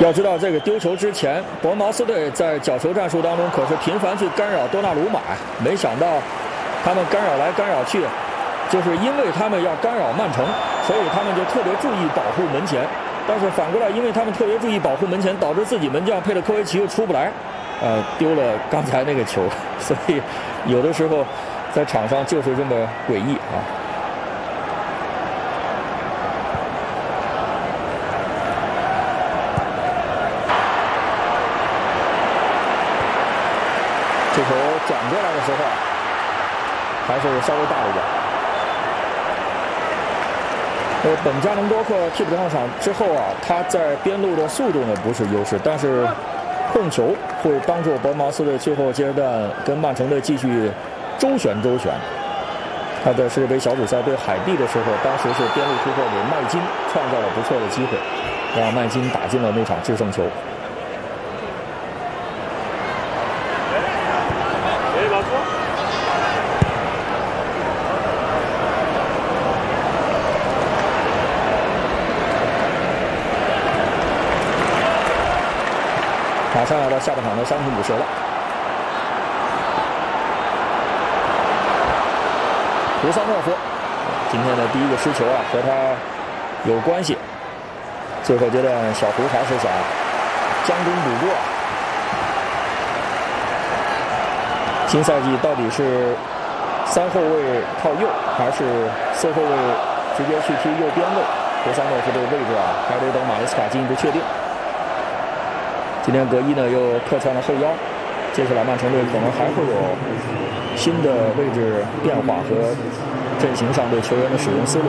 要知道，这个丢球之前，伯恩茅斯队在角球战术当中可是频繁去干扰多纳鲁马，没想到他们干扰来干扰去，就是因为他们要干扰曼城，所以他们就特别注意保护门前。但是反过来，因为他们特别注意保护门前，导致自己门将佩特科维奇又出不来，丢了刚才那个球，所以有的时候在场上就是这么诡异啊。这球转过来的时候还是稍微大了一点。本加农多克替补上场之后啊，他在边路的速度呢不是优势，但是控球会帮助伯恩茅斯队最后阶段跟曼城队继续周旋。他在世界杯小组赛对海地的时候，当时是边路突破给麦金创造了不错的机会，让麦金打进了那场制胜球。马上来到下半场的伤停补时了。胡桑诺夫今天的第一个失球啊，和他有关系。最后阶段，小胡还是想将功补过。新赛季到底是3后卫靠右，还是4后卫直接去踢右边位？胡桑诺夫这个位置啊，还得等马雷斯卡进一步确定。今天格伊呢又客串了后腰，接下来曼城队可能还会有新的位置变化和阵型上对球员的使用思路。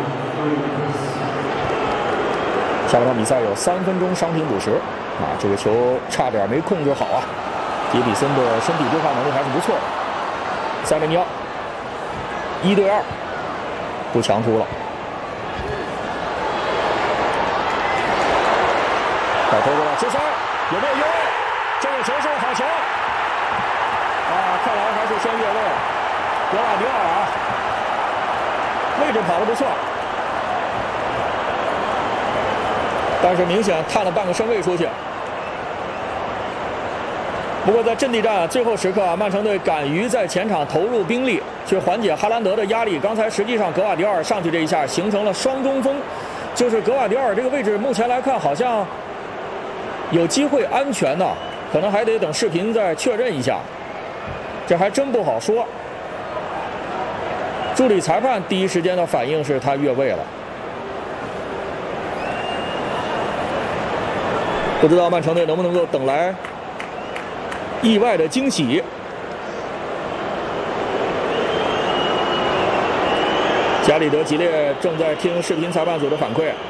下半场比赛有3分钟伤停补时啊，这个球差点没控制好啊。杰比森的身体对抗能力还是不错的。塞梅尼奥1对2，不强突了。摆脱过来，直塞。有没有越位？这个球是好球啊！看来还是先越位了。格瓦迪奥尔啊，位置跑得不错，但是明显探了半个身位出去。不过在阵地战最后时刻啊，曼城队敢于在前场投入兵力去缓解哈兰德的压力。刚才实际上格瓦迪奥尔上去这一下形成了双中锋，就是格瓦迪奥尔这个位置目前来看好像有机会安全呢，可能还得等视频再确认一下，这还真不好说。助理裁判第一时间的反应是他越位了，不知道曼城队能不能够等来意外的惊喜。加里德吉列正在听视频裁判组的反馈。